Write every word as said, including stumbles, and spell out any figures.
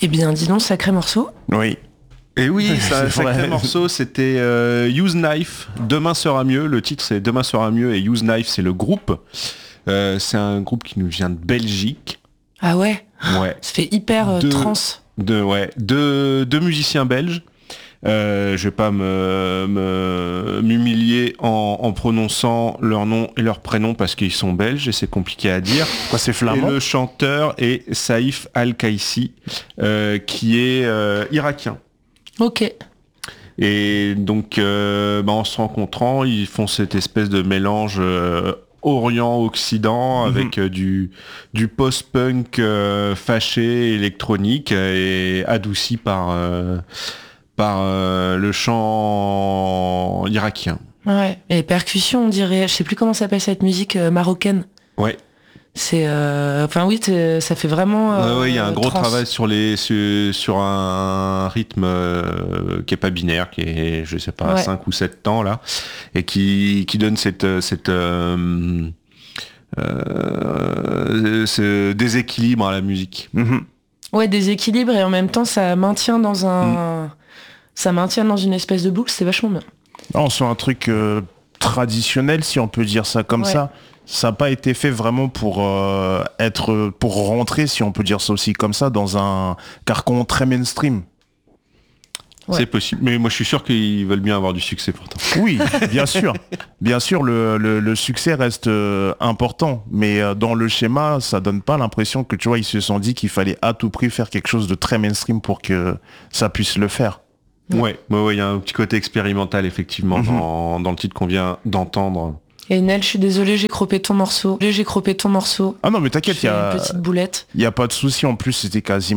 Eh bien, dis donc, sacré morceau. Oui. Et oui, c'est un sacré vrai. morceau, c'était euh, Use Knife, Demain sera mieux. Le titre c'est Demain sera mieux et Use Knife c'est le groupe. Euh, c'est un groupe qui nous vient de Belgique. Ah ouais. Ouais. Ça fait hyper euh, Deux- trans. De, ouais, deux, deux musiciens belges. Euh, je vais pas me, me- m'humilier en, en prononçant leur nom et leur prénom parce qu'ils sont belges et c'est compliqué à dire. Quoi, c'est Et flamand? le chanteur est Saïf Al-Kaissi, euh, qui est euh, irakien. Ok. Et donc, euh, bah, en se rencontrant, ils font cette espèce de mélange euh, Orient-Occident avec euh, du, du post-punk euh, fâché, électronique et adouci par, euh, par euh, le chant irakien. Ouais. Et les percussions, on dirait, je sais plus comment s'appelle cette musique euh, marocaine. Ouais. C'est, euh, enfin oui, t'es- ça fait vraiment. Ouais, euh, ouais, il y a un gros trance. travail sur les sur, sur un rythme euh, qui est pas binaire, qui est je sais pas Ouais. cinq ou sept temps là, et qui qui donne cette cette euh, euh, ce déséquilibre à la musique. Mhm. Ouais, déséquilibre et en même temps, ça maintient dans un, ça maintient dans une espèce de boucle. C'est vachement bien. Non, sur un truc euh, traditionnel, si on peut dire ça comme Ouais. ça. Ça n'a pas été fait vraiment pour euh, être, pour rentrer, si on peut dire ça aussi comme ça, dans un carcan très mainstream. Ouais. C'est possible, mais moi je suis sûr qu'ils veulent bien avoir du succès pourtant. Oui, bien sûr. Bien sûr, le, le, le succès reste euh, important, mais euh, dans le schéma, ça donne pas l'impression que, tu vois, ils se sont dit qu'il fallait à tout prix faire quelque chose de très mainstream pour que ça puisse le faire. Ouais, ouais, ouais, il y a un petit côté expérimental effectivement Mhm. dans, dans le titre qu'on vient d'entendre. Et Nel, je suis désolée, j'ai croppé ton morceau. J'ai croppé ton morceau. Ah non, mais t'inquiète, Je il fais y a, une petite boulette. y a pas de souci. En plus, c'était quasiment